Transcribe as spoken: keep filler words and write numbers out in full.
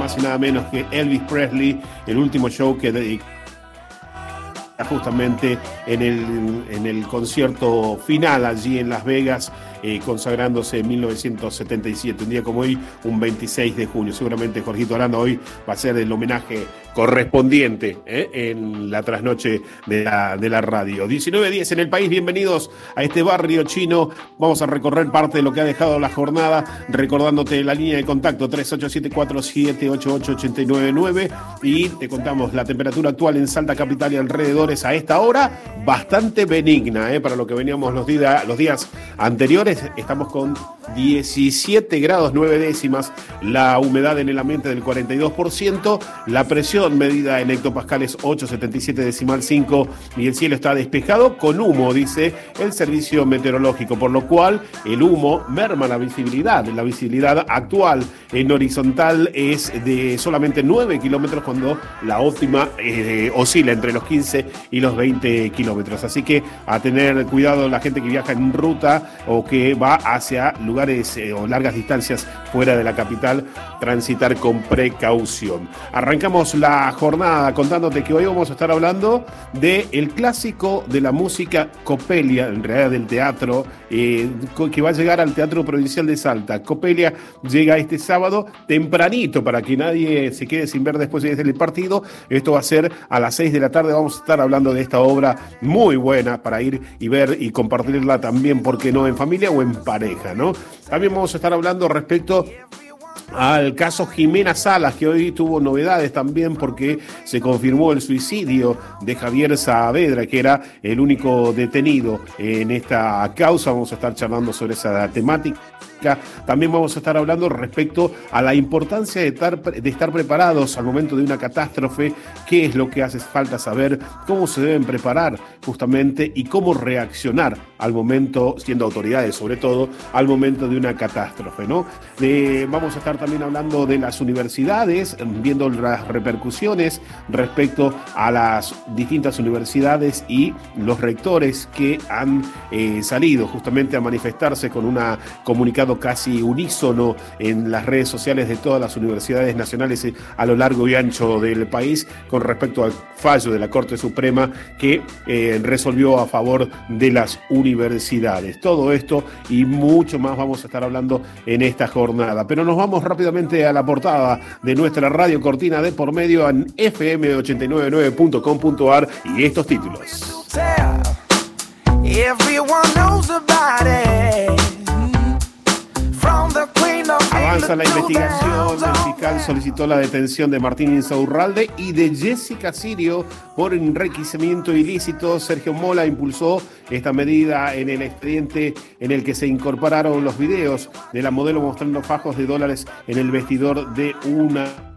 más y nada menos que Elvis Presley, el último show que dedicó justamente en el, en el concierto final allí en Las Vegas, eh, consagrándose en mil novecientos setenta y siete, un día como hoy, un veintiséis de junio. Seguramente Jorgito Aranda hoy va a ser el homenaje correspondiente eh, en la trasnoche de la, de la radio. diecinueve diez en el país, bienvenidos a este barrio chino. Vamos a recorrer parte de lo que ha dejado la jornada, recordándote la línea de contacto tres ocho siete cuatro siete ocho ocho ocho nueve nueve, y te contamos la temperatura actual en Salta capital y alrededores a esta hora, bastante benigna eh, para lo que veníamos los, día, los días anteriores. Estamos con diecisiete grados nueve décimas, la humedad en el ambiente del cuarenta y dos por ciento, la presión medida en hectopascales ocho punto setenta y siete decimal cinco, y el cielo está despejado con humo, dice el servicio meteorológico, por lo cual el humo merma la visibilidad. La visibilidad actual en horizontal es de solamente nueve kilómetros, cuando la óptima eh, oscila entre los quince y los veinte kilómetros. Así que a tener cuidado la gente que viaja en ruta o que va hacia lugares eh, o largas distancias fuera de la capital, transitar con precaución. Arrancamos la jornada contándote que hoy vamos a estar hablando de el clásico de la música Coppelia, en realidad del teatro, eh, que va a llegar al Teatro Provincial de Salta. Coppelia llega este sábado tempranito para que nadie se quede sin ver después del partido. Esto va a ser a las seis de la tarde. Vamos a estar hablando de esta obra muy buena para ir y ver y compartirla también, porque no, en familia o en pareja, ¿no? También vamos a estar hablando respecto al caso Jimena Salas, que hoy tuvo novedades también porque se confirmó el suicidio de Javier Saavedra, que era el único detenido en esta causa. Vamos a estar charlando sobre esa temática. También vamos a estar hablando respecto a la importancia de estar, de estar preparados al momento de una catástrofe, qué es lo que hace falta saber, cómo se deben preparar justamente y cómo reaccionar al momento, siendo autoridades sobre todo, al momento de una catástrofe, ¿no? Eh, vamos a estar también hablando de las universidades, viendo las repercusiones respecto a las distintas universidades y los rectores que han eh, salido justamente a manifestarse con un comunicado casi unísono en las redes sociales de todas las universidades nacionales a lo largo y ancho del país con respecto al fallo de la Corte Suprema que eh, resolvió a favor de las universidades. Todo esto y mucho más vamos a estar hablando en esta jornada. Pero nos vamos rápidamente a la portada de nuestra radio cortina de por medio en efe eme ochenta y nueve nueve punto com punto a r y estos títulos. Avanza la investigación. El fiscal solicitó la detención de Martín Insaurralde y de Jessica Sirio por enriquecimiento ilícito. Sergio Mola impulsó esta medida en el expediente en el que se incorporaron los videos de la modelo mostrando fajos de dólares en el vestidor de una